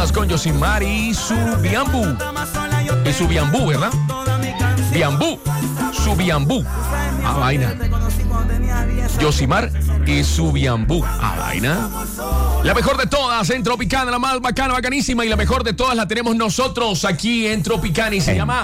Con Yosimar y su Biambú. Y su Biambú, ¿verdad? Biambú. Su Biambú. A vaina. Yosimar y su Biambú. A vaina. La mejor de todas en Tropicana, la más bacana, bacanísima. Y la mejor de todas la tenemos nosotros aquí en Tropicana. Y se llama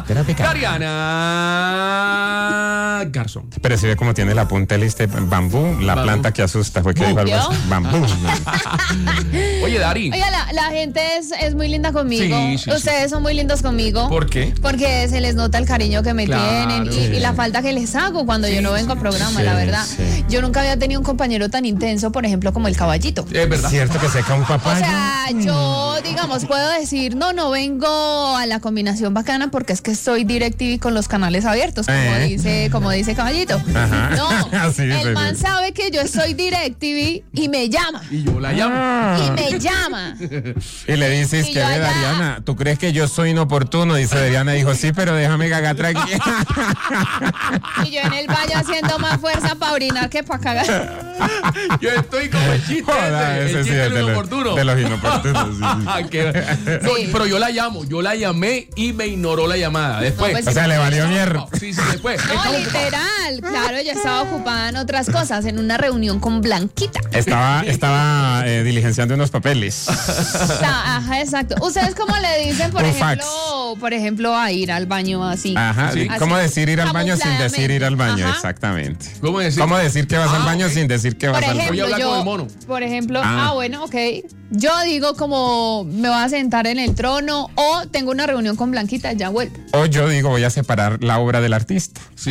Dariana Garzón. Pero si ve cómo tiene la punta lista bambú, la planta que asusta. Fue que dijo algo así. Bambú. Oye, Dari. Oiga, la gente es muy linda conmigo. Sí, Ustedes son muy lindos conmigo. ¿Por qué? Porque se les nota el cariño que me Claro. tienen y la falta que les hago cuando yo no vengo al programa, la verdad. Sí. Yo nunca había tenido un compañero tan intenso, por ejemplo, como el Caballito. Es verdad. ¿Cierto que seca un papá? O sea, yo, digamos, puedo decir, no vengo a la combinación bacana porque es que estoy DirecTV con los canales abiertos, como dice Caballito. Ajá. No, Sí, el sí, man sí. sabe que yo estoy DirecTV y me llama. Y yo la llamo. Y me llama. Y le dices Y que yo ve, allá. Dariana, ¿tú crees que yo soy inoportuno? Dice Dariana, dijo, sí, pero déjame cagar tranquila. Y yo en el baño haciendo más fuerza para orinar que para cagar. Yo estoy como el chiste Joda, ese, el ese sí chiste es de lo inoportuno. de los inoportunos. Sí. No, Sí. pero yo la llamé y me ignoró la llamada. Después. No, pues O sea, le valió mierda. Sí, después. No, literal. Claro, yo estaba ocupada en otras cosas, en una reunión con Blanquita. Estaba diligenciando unos papeles. Ajá, exacto. ¿Ustedes cómo le dicen, Un fax. por ejemplo, a ir al baño así? Ajá, Sí. ¿cómo Así, decir ir al baño sin decir ir al baño? Ajá. Exactamente. ¿Cómo decir? ¿Cómo decir que vas al baño ok. sin decir que vas Por al baño? Voy a ejemplo, hablar con el mono. por ejemplo, Ah. bueno, ok. Yo digo como me voy a sentar en el trono o tengo una reunión con Blanquita, ya vuelvo. O yo digo, voy a separar la obra del artista. Sí.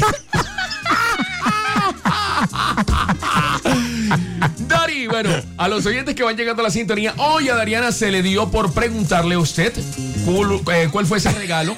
Dari, bueno, a los oyentes que van llegando a la sintonía, hoy a Dariana se le dio por preguntarle a usted cuál fue ese regalo.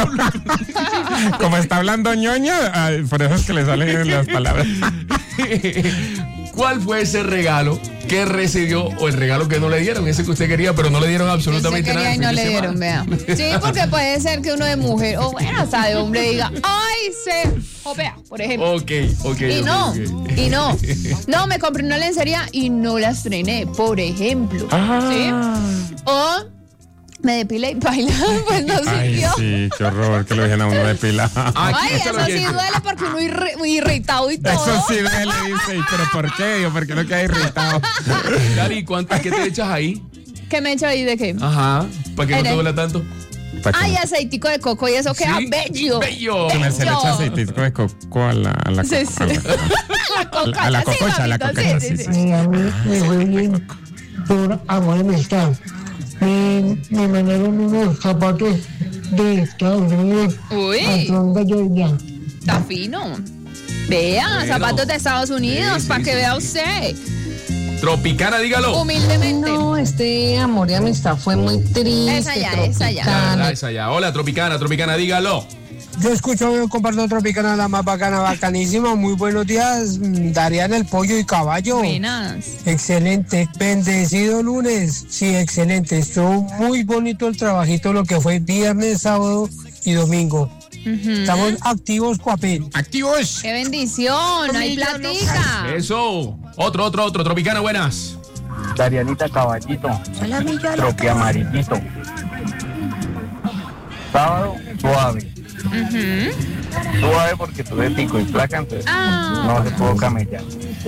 Como está hablando ñoña, por eso es que le salen las palabras. ¿Cuál fue ese regalo que recibió o el regalo que no le dieron? Ese que usted quería, pero no le dieron absolutamente Usted nada. quería y el no fin de le semana. dieron, vea. Sí, porque puede ser que uno de mujer, o bueno, hasta de hombre diga, ¡ay, se jopea! Por ejemplo. Ok. Y no, me compré una lencería y no la estrené, por ejemplo. ¿Sí? O me depilé y bailé, pues no Ay, sirvió. sí, qué horror que lo dejen a uno depilado. Aquí Ay, está el eso sí oyente. duele porque uno muy irritado y todo. Eso sí le dice, pero ¿por qué? Yo, ¿por qué no queda irritado? Dari, ¿cuántas que te echas ahí? ¿Qué me he hecho ahí de qué? Ajá, para que no te Ere. duela tanto. Ay, aceitico de coco y eso queda Sí, bello. bello. Que se le echa aceitico de coco a la Sí, sí. La coca, a la sí, cococha, a la papito, cococha, sí, sí, sí. sí. A mí me fue bien por amor y amistad. Me mandaron unos zapatos de Estados Unidos Uy. a Tronda, Georgia. Está fino. Vea, Bueno. zapatos de Estados Unidos, Sí, para sí, que sí, vea sí. usted. Tropicana, dígalo. Humildemente. No, este amor y amistad fue muy triste. Esa ya, esa ya. La verdad, Tropicana. esa ya. Hola, Tropicana, dígalo. Yo escucho, yo comparto Tropicana, la más bacana, bacanísima. Muy buenos días, Dariana, el pollo y caballo. Buenas. Excelente, bendecido lunes. Sí, excelente. Estuvo muy bonito el trabajito, lo que fue viernes, sábado y domingo. Estamos activos, Cuapín. ¡Activos! Qué bendición, hay platica. Eso. Otro. Tropicana, buenas. Darianita Caballito, Tropia Amarillito. Sábado, suave. Suave porque tuve pico y placa, entonces no se pudo camellar.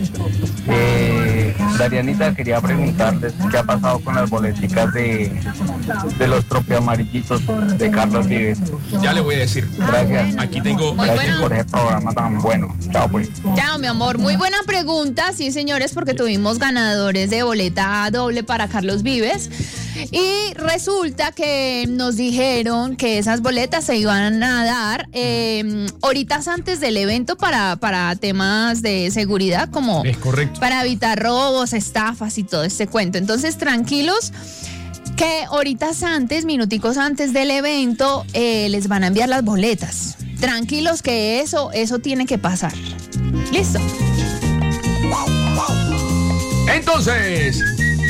Darianita, quería preguntarles qué ha pasado con las boleticas de los Tropia Amarillitos de Carlos Vives. Ya le voy a decir. Gracias. Aquí tengo. Muy Gracias bueno. por ese programa tan bueno. Chao, pues. Chao, mi amor. Muy buena pregunta, sí, señores, porque tuvimos ganadores de boleta doble para Carlos Vives. Y resulta que nos dijeron que esas boletas se iban a dar horitas antes del evento para temas de seguridad, como Es correcto. para evitar robos, estafas y todo este cuento. Entonces, tranquilos, que horitas antes, minuticos antes del evento, les van a enviar las boletas. Tranquilos que eso tiene que pasar. ¿Listo? Entonces,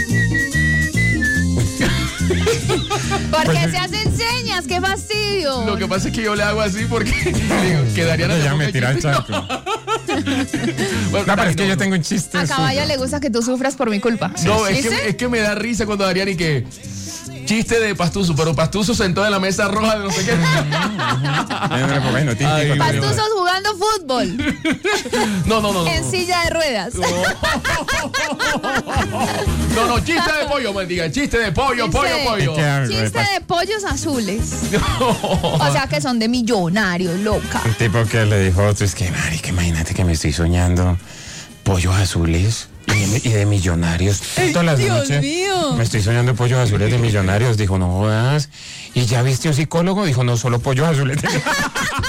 ¿Por qué se hacen señas? ¡Qué fastidio! lo que pasa es que yo le hago así porque digo, quedaría Ya me tira el charco. Bueno, No, pero es que yo tengo un chiste. A Caballo suyo. le gusta que tú sufras por mi culpa. No, ¿Viste? es que me da risa cuando Dariana y que chiste de Pastuso, pero Pastuso sentó en la mesa roja de no sé qué. Ay, Pastusos jugando fútbol. No. En silla de ruedas. No, chiste de pollo, mendiga. Chiste de pollo. Chiste de pollos azules. O sea que son de millonarios, loca. Un tipo que le dijo a otro, es que, marica, imagínate que me estoy soñando pollos azules y de millonarios. Todas las Dios noches mío. me estoy soñando pollos azules de millonarios. Dijo, no jodas. ¿Y ya viste un psicólogo? Dijo, no, solo pollos azules de millonarios.